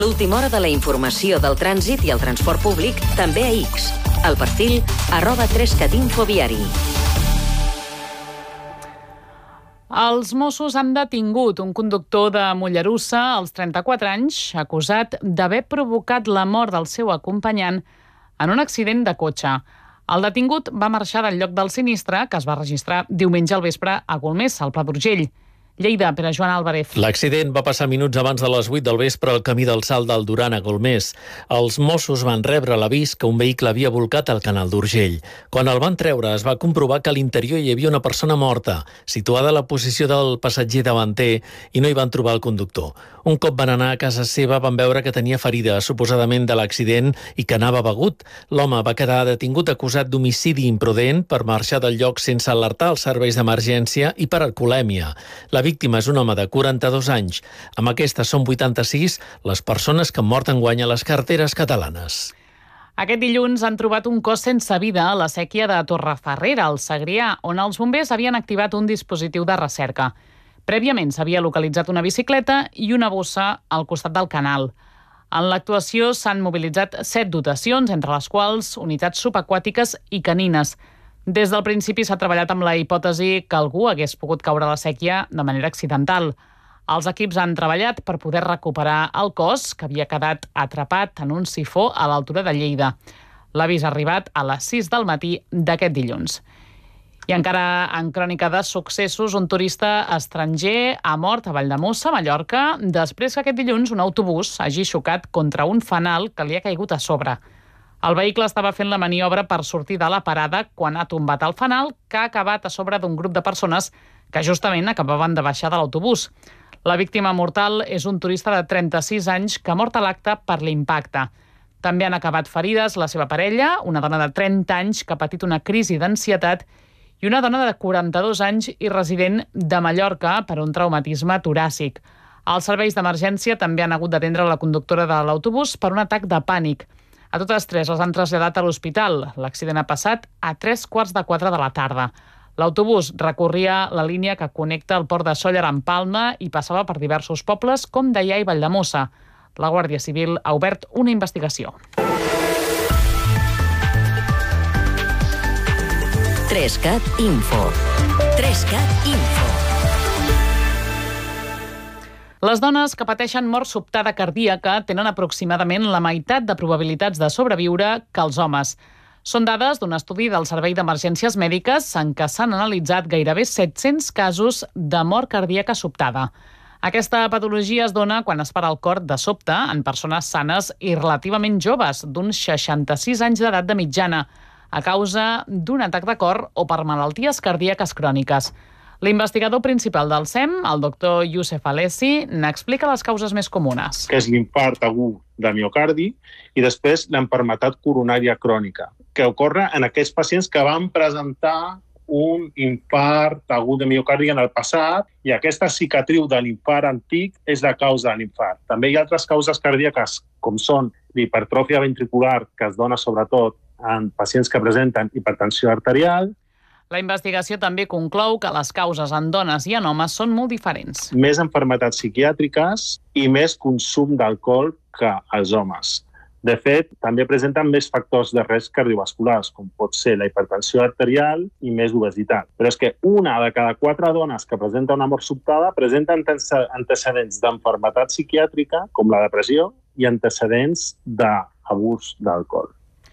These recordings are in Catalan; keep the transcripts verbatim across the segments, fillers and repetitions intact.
L'última hora de la informació del trànsit i el transport públic també a X. El perfil arroba trescat infoviari. Els Mossos han detingut un conductor de Mollerussa, als trenta-quatre anys, acusat d'haver provocat la mort del seu acompanyant en un accident de cotxe. El detingut va marxar del lloc del sinistre, que es va registrar diumenge al vespre a Golmés, al Pla d'Urgell. Lleida, per a Joan Álvarez. L'accident va passar minuts abans de les vuit del vespre al camí del Salt del Duran a Golmés. Els Mossos van rebre l'avís que un vehicle havia volcat al canal d'Urgell. Quan el van treure, es va comprovar que a l'interior hi havia una persona morta, situada a la posició del passatger davanter, i no hi van trobar el conductor. Un cop van anar a casa seva, van veure que tenia ferida, suposadament de l'accident, i que anava begut. L'home va quedar detingut acusat d'homicidi imprudent per marxar del lloc sense alertar els serveis d'emergència i per alcoholèmia. La víctima és un home de quaranta-dos anys. Amb aquesta són vuitanta-sis les persones que han mort enguany a les carreteres catalanes. Aquest dilluns han trobat un cos sense vida a la sèquia de Torrefarrera, al Segrià, on els bombers havien activat un dispositiu de recerca. Prèviament s'havia localitzat una bicicleta i una bossa al costat del canal. En l'actuació s'han mobilitzat set dotacions, entre les quals unitats subaquàtiques i canines. Des del principi s'ha treballat amb la hipòtesi que algú hagués pogut caure a la sèquia de manera accidental. Els equips han treballat per poder recuperar el cos, que havia quedat atrapat en un sifó a l'altura de Lleida. L'avís ha arribat a les sis del matí d'aquest dilluns. I encara en crònica de successos, un turista estranger ha mort a Valldemossa, Mallorca, després que aquest dilluns un autobús hagi xocat contra un fanal que li ha caigut a sobre. El vehicle estava fent la maniobra per sortir de la parada quan ha tombat el fanal, que ha acabat a sobre d'un grup de persones que justament acabaven de baixar de l'autobús. La víctima mortal és un turista de trenta-sis anys que ha mort a l'acte per l'impacte. També han acabat ferides la seva parella, una dona de trenta anys que ha patit una crisi d'ansietat, i una dona de quaranta-dos anys i resident de Mallorca per un traumatisme toràcic. Els serveis d'emergència també han hagut d'atendre la conductora de l'autobús per un atac de pànic. A totes tres les han traslladat a l'hospital. L'accident ha passat a tres quarts de quatre de la tarda. L'autobús recorria la línia que connecta el port de Sóller amb Palma i passava per diversos pobles com Deià i Valldemossa. La Guàrdia Civil ha obert una investigació. trescat Info. trescat Info. Les dones que pateixen mort sobtada cardíaca tenen aproximadament la meitat de probabilitats de sobreviure que els homes. Són dades d'un estudi del Servei d'Emergències Mèdiques en què s'han analitzat gairebé set-cents casos de mort cardíaca sobtada. Aquesta patologia es dona quan es para el cor de sobte en persones sanes i relativament joves, d'uns seixanta-sis anys d'edat de mitjana, a causa d'un atac de cor o per malalties cardíaques cròniques. L'investigador principal del S E M, el doctor Youssef Alessi, n'explica les causes més comunes. Que és l'infart agut de miocardi i després l'enfermetat coronària crònica, que ocorre en aquells pacients que van presentar un infart agut de miocardi en el passat i aquesta cicatriu de l'infart antic és la causa de l'infart. També hi ha altres causes cardíaques, com són l'hipertròfia ventricular, que es dona sobretot en pacients que presenten hipertensió arterial. La investigació també conclou que les causes en dones i en homes són molt diferents. Més malalties psiquiàtriques i més consum d'alcohol que els homes. De fet, també presenten més factors de risc cardiovasculars, com pot ser la hipertensió arterial i més obesitat. Però és que una de cada quatre dones que presenta una mort sobtada presenta antecedents d'enfermetat psiquiàtrica, com la depressió, i antecedents d'abús d'alcohol.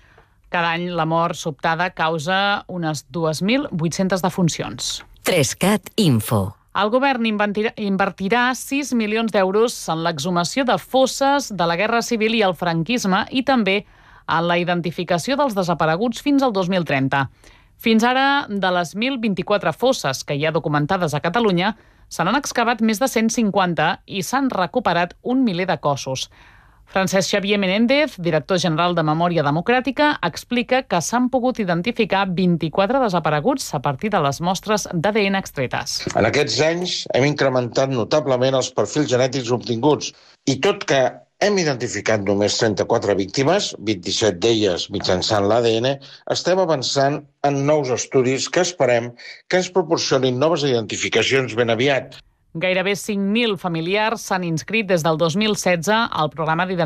Cada any la mort sobtada causa unes dos mil vuit-centes defuncions. trescat Info. El govern invertirà sis milions d'euros en l'exhumació de fosses de la Guerra Civil i el franquisme i també en la identificació dels desapareguts fins al dos mil trenta. Fins ara, de les mil vint-i-quatre fosses que hi ha documentades a Catalunya, se n'han excavat més de cent cinquanta i s'han recuperat un miler de cossos. Francesc Xavier Menéndez, director general de Memòria Democràtica, explica que s'han pogut identificar vint-i-quatre desapareguts a partir de les mostres d'A D N extretes. En aquests anys hem incrementat notablement els perfils genètics obtinguts i tot que hem identificat només trenta-quatre víctimes, vint-i-set d'elles mitjançant l'A D N, estem avançant en nous estudis que esperem que ens proporcionin noves identificacions ben aviat. Gairebé cinc mil familiars s'han inscrit des del dos mil setze al programa d'identificació